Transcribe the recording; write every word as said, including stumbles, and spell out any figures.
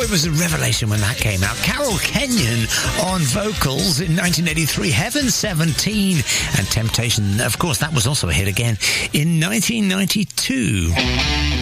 it was a revelation when that came out. Carol Kenyon on vocals in nineteen eighty-three, Heaven seventeen, and Temptation, of course, that was also a hit again in nineteen ninety-two.